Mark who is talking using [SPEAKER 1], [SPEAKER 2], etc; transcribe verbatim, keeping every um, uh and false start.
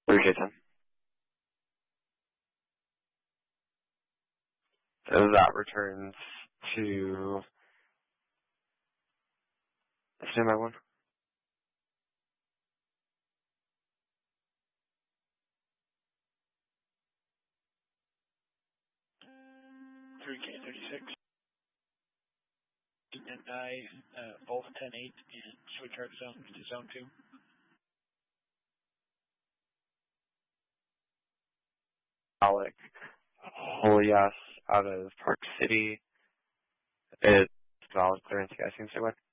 [SPEAKER 1] three K ten. So that returns to standby one.
[SPEAKER 2] three K thirty-six. And I, uh, both ten eight and switch our zone to zone two.
[SPEAKER 1] Alec Holias out of Park City. It's valid clearance, you guys can say what?